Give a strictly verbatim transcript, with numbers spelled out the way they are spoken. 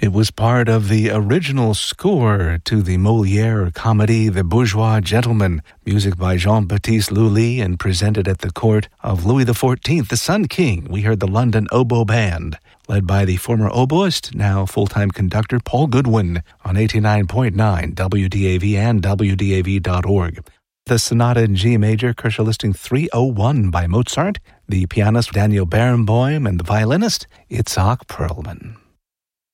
It was part of the original score to the Molière comedy The Bourgeois Gentleman, music by Jean-Baptiste Lully and presented at the court of Louis the fourteenth, the Sun King. We heard the London Oboe Band, led by the former oboist, now full-time conductor Paul Goodwin on eighty-nine point nine W D A V and W D A V dot org. The Sonata in G Major, Kershaw Listing three oh one by Mozart, the pianist Daniel Barenboim, and the violinist Itzhak Perlman.